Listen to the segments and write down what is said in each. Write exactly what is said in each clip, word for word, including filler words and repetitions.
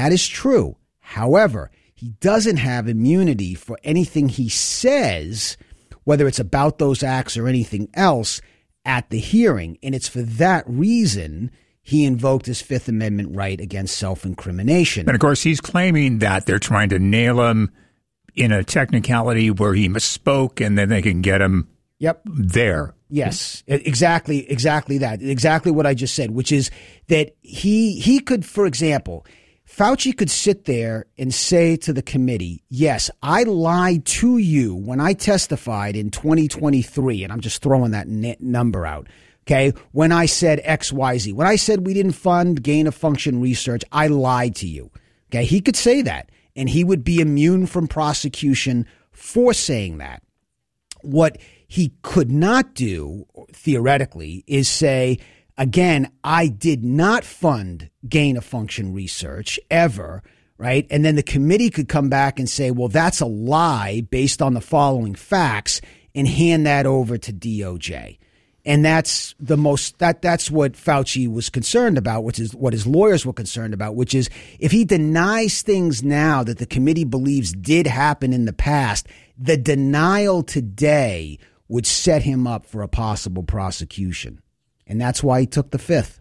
That is true. However, he doesn't have immunity for anything he says, whether it's about those acts or anything else, at the hearing. And it's for that reason he invoked his Fifth Amendment right against self-incrimination. And, of course, he's claiming that they're trying to nail him in a technicality where he misspoke, and then they can get him Yep. there. Yes, exactly, exactly that. Exactly what I just said, which is that he he could, for example, Fauci could sit there and say to the committee, yes, I lied to you when I testified in twenty twenty-three, and I'm just throwing that net number out, okay, when I said X Y Z. When I said we didn't fund gain-of-function research, I lied to you. Okay, he could say that, and he would be immune from prosecution for saying that. What he could not do, theoretically, is say, again, I did not fund gain-of-function research ever, right? And then the committee could come back and say, well, that's a lie based on the following facts, and hand that over to D O J. And that's the most that that's what Fauci was concerned about, which is what his lawyers were concerned about, which is if he denies things now that the committee believes did happen in the past, the denial today would set him up for a possible prosecution. And that's why he took the fifth.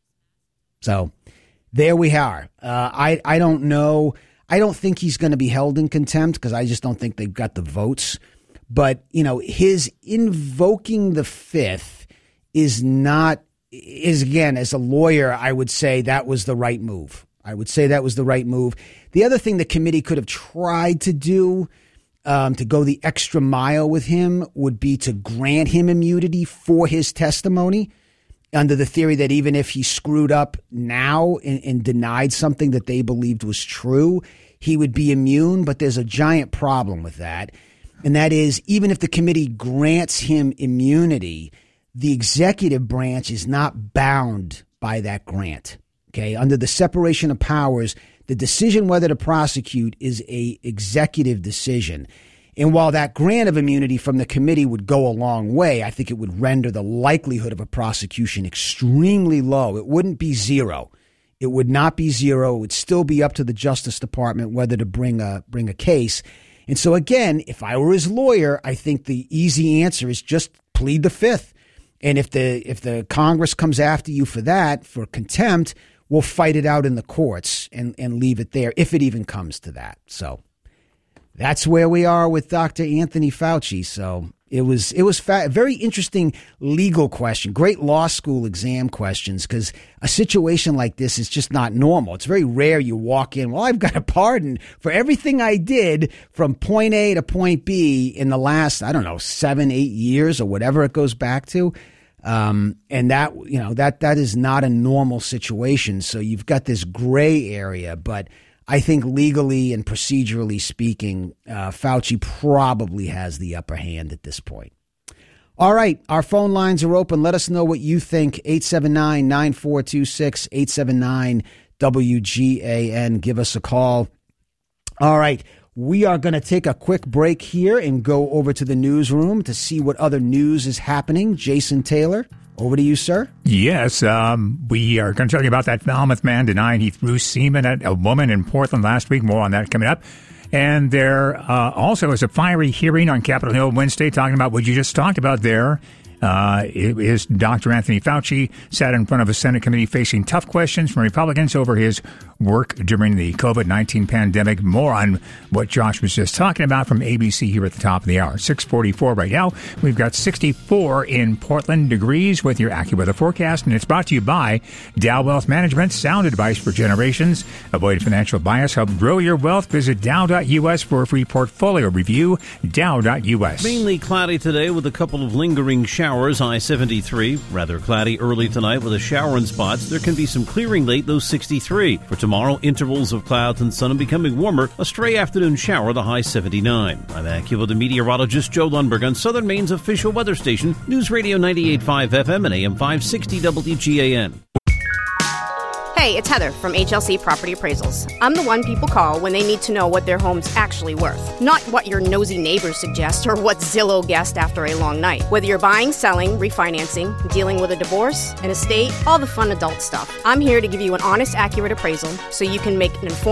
So there we are. Uh, I, I don't know. I don't think he's going to be held in contempt because I just don't think they've got the votes. But, you know, his invoking the fifth is not, is again, as a lawyer, I would say that was the right move. I would say that was the right move. The other thing the committee could have tried to do Um, to go the extra mile with him would be to grant him immunity for his testimony under the theory that even if he screwed up now and, and denied something that they believed was true, he would be immune. But there's a giant problem with that. And that is, even if the committee grants him immunity, the executive branch is not bound by that grant. Okay, under the separation of powers, the decision whether to prosecute is a executive decision. And while that grant of immunity from the committee would go a long way, I think it would render the likelihood of a prosecution extremely low. It wouldn't be zero. It would not be zero. It would still be up to the Justice Department whether to bring a bring a case. And so again, if I were his lawyer, I think the easy answer is just plead the fifth. And if the if the Congress comes after you for that, for contempt, we'll fight it out in the courts and, and leave it there if it even comes to that. So that's where we are with Doctor Anthony Fauci. So it was it was fa- a very interesting legal question, great law school exam questions, because a situation like this is just not normal. It's very rare you walk in, well, I've got a pardon for everything I did from point A to point B in the last, I don't know, seven, eight years or whatever it goes back to. Um, and that, you know, that, that is not a normal situation. So you've got this gray area, but I think legally and procedurally speaking, uh, Fauci probably has the upper hand at this point. All right. Our phone lines are open. Let us know what you think. eight seven nine, nine four two six, eight seven nine W G A N. Give us a call. All right. We are going to take a quick break here and go over to the newsroom to see what other news is happening. Jason Taylor, over to you, sir. Yes, um, we are going to tell you about that Falmouth man denying he threw semen at a woman in Portland last week. More on that coming up. And there uh, also is a fiery hearing on Capitol Hill Wednesday talking about what you just talked about there. Uh, it is Doctor Anthony Fauci sat in front of a Senate committee facing tough questions from Republicans over his work during the COVID nineteen pandemic. More on what Josh was just talking about from A B C here at the top of the hour. six forty-four right now. We've got sixty-four in Portland degrees with your AccuWeather forecast, and it's brought to you by Dow Wealth Management, sound advice for generations. Avoid financial bias. Help grow your wealth. Visit Dow dot U S for a free portfolio review. Dow dot U S. Mainly cloudy today with a couple of lingering showers. I seventy-three, rather cloudy early tonight with a shower in spots. There can be some clearing late, though sixty-three. For tomorrow, intervals of clouds and sun and becoming warmer. A stray afternoon shower, the high seventy-nine. I'm AccuWeather meteorologist Joe Lundberg on Southern Maine's official weather station, News Radio ninety-eight point five F M and A M five sixty W G A N. Hey, it's Heather from H L C Property Appraisals. I'm the one people call when they need to know what their home's actually worth, not what your nosy neighbors suggest or what Zillow guessed after a long night. Whether you're buying, selling, refinancing, dealing with a divorce, an estate, all the fun adult stuff, I'm here to give you an honest, accurate appraisal so you can make an informed